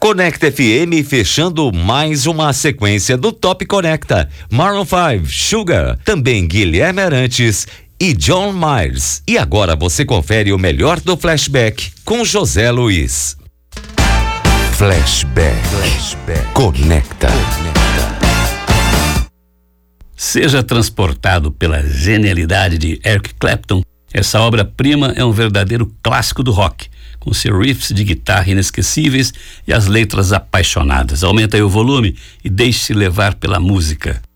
Conecta FM fechando mais uma sequência do Top Conecta. Maroon 5, Sugar, também Guilherme Arantes e John Myers. E agora você confere o melhor do Flashback com José Luiz. Flashback. Conecta. Seja transportado pela genialidade de Eric Clapton, essa obra-prima é um verdadeiro clássico do rock, com seus riffs de guitarra inesquecíveis e as letras apaixonadas. Aumenta aí o volume e deixe-se levar pela música.